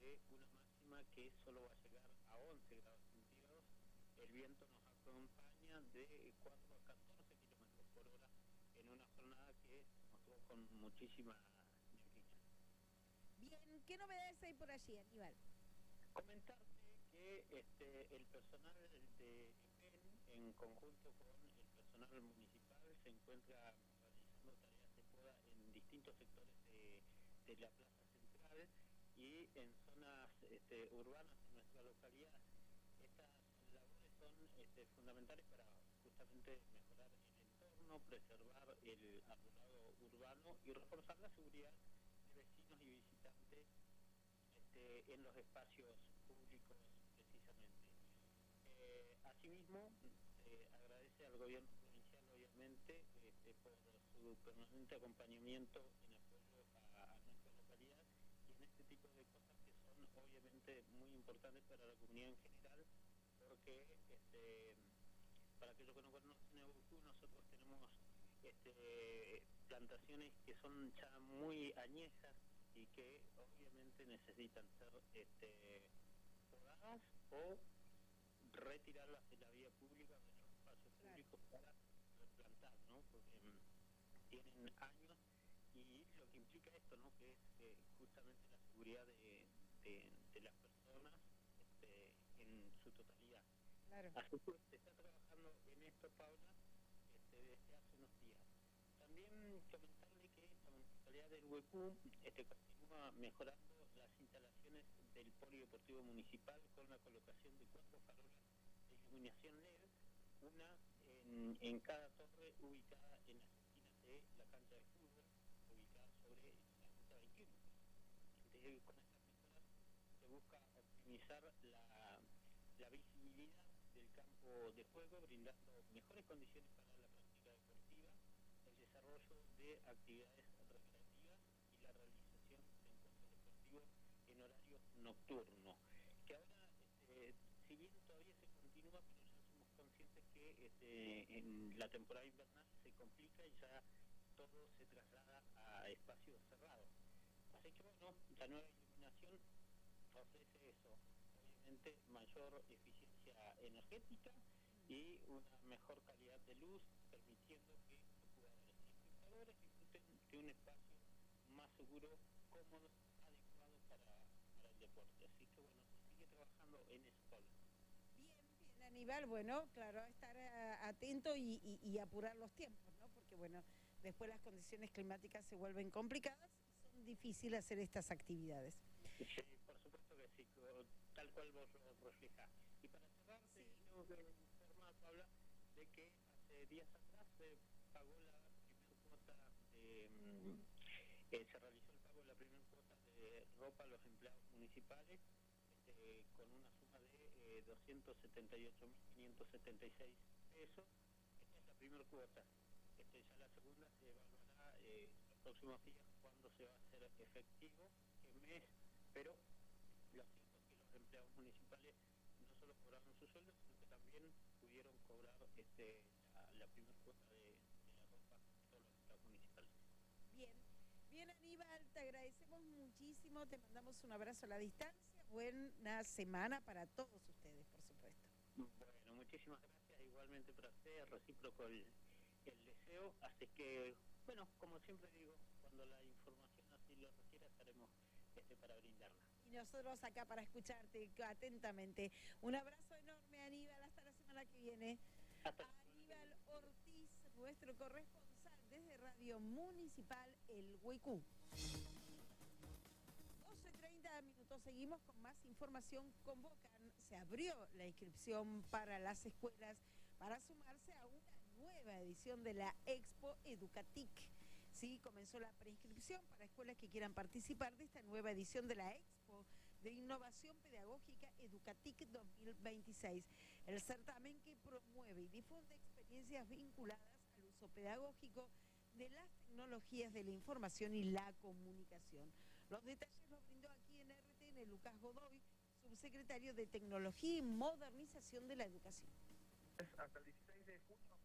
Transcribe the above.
de una máxima que solo va a llegar a 11 grados centígrados. El viento nos acompaña de 4 a 14 kilómetros por hora en una jornada que nos tuvo con muchísima neblina. Bien, ¿qué novedades hay por allí, Aníbal? Comentarte que el personal de EPEN, en conjunto con el personal municipal, se encuentra realizando tareas de poda en distintos sectores de la plaza central y en zonas urbanas de nuestra localidad. Estas labores son fundamentales para justamente mejorar el entorno, preservar el arbolado urbano y reforzar la seguridad de vecinos y visitantes en los espacios públicos precisamente. Asimismo, agradece al gobierno provincial obviamente por su permanente acompañamiento en apoyo a nuestra localidad y en este tipo de cosas que son obviamente muy importantes para la comunidad en general, porque para aquellos que no conocen Neuquén, nosotros tenemos plantaciones que son ya muy añejas y que obviamente necesitan ser podadas o retirarlas de la vía pública, de los espacios públicos, para replantar, ¿no? Porque tienen años y lo que implica esto, ¿no? Que es justamente la seguridad de las personas en su totalidad. Claro. Así que se está trabajando en esto, Paula, desde hace unos días. También comentarle que la Municipalidad del Huecú continúa mejorando las instalaciones del polideportivo municipal con la colocación de 4 farolas de iluminación LED, una en cada torre ubicada en las esquinas de la cancha de fútbol, ubicada sobre la ruta 21. Con estas mejoras se busca optimizar la visibilidad del campo de juego, brindando mejores condiciones para la práctica deportiva, el desarrollo de actividades recreativas y la realización de encuentros deportivos en horario nocturno. Que ahora, si bien todavía se continúa, pero ya somos conscientes que en la temporada invernal se complica y ya todo se traslada a espacios cerrados. Así que bueno, la nueva iluminación ofrece eso, obviamente mayor eficiencia energética y una mejor calidad de luz, permitiendo que los jugadores y espectadores disfruten de un espacio más seguro, cómodo, adecuado para el deporte. Así que bueno, se sigue trabajando en eso, Pablo. Bien, bien, Aníbal, bueno, claro, estar atento y apurar los tiempos, ¿no? Porque bueno, después las condiciones climáticas se vuelven complicadas y son difíciles hacer estas actividades. Sí, por supuesto que sí, tal cual vos lo reflejás. Y para cerrar, tengo que informar, Pablo, de que hace días atrás se pagó la primera cuota se realizó el pago de la primera cuota de ropa a los empleados municipales con una suma de 278.576 pesos. Esta es la primera cuota. Ya la segunda se evaluará los próximos días cuando se va a hacer efectivo, qué mes, pero lo cierto es que los empleados municipales no solo cobraron su sueldo, sino que también pudieron cobrar la primera cuota de la ropa de todos los empleados municipales. Bien, bien, Aníbal, te agradecemos muchísimo, te mandamos un abrazo a la distancia, buena semana para todos ustedes, por supuesto. Bueno, muchísimas gracias, igualmente para usted, recíproco el deseo, así que, bueno, como siempre digo, cuando la información así lo requiera, estaremos para brindarla. Y nosotros acá para escucharte atentamente. Un abrazo enorme, Aníbal, hasta la semana que viene. Aníbal Ortiz, nuestro corresponsal desde Radio Municipal El Huecú. 12:30 minutos, seguimos con más información. Convocan, se abrió la inscripción para las escuelas para sumarse a una nueva edición de la Expo Educatic. Sí, comenzó la preinscripción para escuelas que quieran participar de esta nueva edición de la Expo de Innovación Pedagógica Educatic 2026. El certamen que promueve y difunde experiencias vinculadas al uso pedagógico de las tecnologías de la información y la comunicación. Los detalles los brindó aquí en RTN Lucas Godoy, subsecretario de Tecnología y Modernización de la Educación. Hasta el 16 de junio